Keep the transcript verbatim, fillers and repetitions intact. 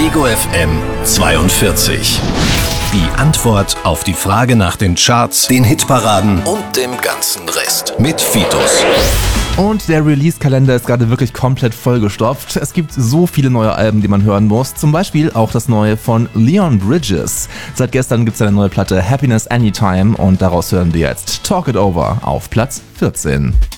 Ego F M zweiundvierzig. Die Antwort auf die Frage nach den Charts, den Hitparaden und dem ganzen Rest mit Fitus. Und der Release-Kalender ist gerade wirklich komplett vollgestopft. Es gibt so viele neue Alben, die man hören muss. Zum Beispiel auch das neue von Leon Bridges. Seit gestern gibt es eine neue Platte, Happiness Anytime. Und daraus hören wir jetzt Talk It Over auf Platz vierzehn.